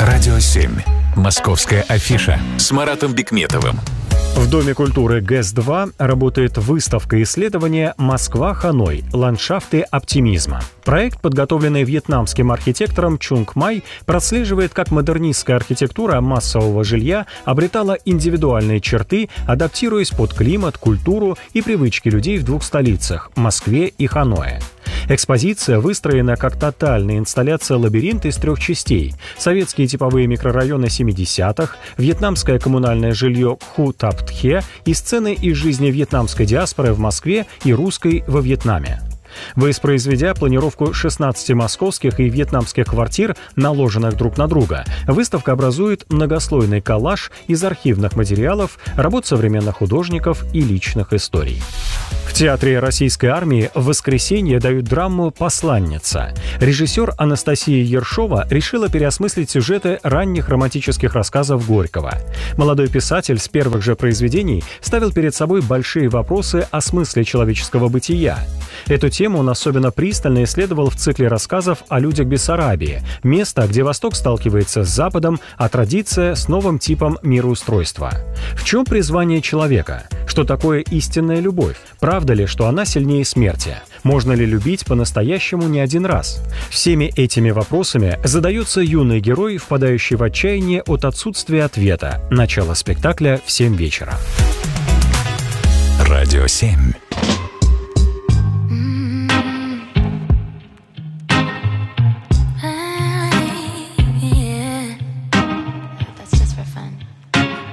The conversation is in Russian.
Радио 7. Московская афиша с Маратом Бикметовым. В Доме культуры ГЭС-2 работает выставка исследования «Москва-Ханой. Ландшафты оптимизма». Проект, подготовленный вьетнамским архитектором Чунг Май, прослеживает, как модернистская архитектура массового жилья обретала индивидуальные черты, адаптируясь под климат, культуру и привычки людей в двух столицах – Москве и Ханое. Экспозиция выстроена как тотальная инсталляция «Лабиринт» из 3 частей: советские типовые микрорайоны 70-х, вьетнамское коммунальное жилье Ху-Тап-Тхе и сцены из жизни вьетнамской диаспоры в Москве и русской во Вьетнаме. Воспроизведя планировку 16 московских и вьетнамских квартир, наложенных друг на друга, выставка образует многослойный коллаж из архивных материалов, работ современных художников и личных историй. В Театре Российской армии в воскресенье дают драму «Посланница». Режиссер Анастасия Ершова решила переосмыслить сюжеты ранних романтических рассказов Горького. Молодой писатель с первых же произведений ставил перед собой большие вопросы о смысле человеческого бытия. Эту тему он особенно пристально исследовал в цикле рассказов о людях Бессарабии, место, где Восток сталкивается с Западом, а традиция с новым типом мироустройства. В чем призвание человека? Что такое истинная любовь? Правда ли, что она сильнее смерти? Можно ли любить по-настоящему не один раз? Всеми этими вопросами задается юный герой, впадающий в отчаяние от отсутствия ответа. Начало спектакля в 7 вечера. Радио 7.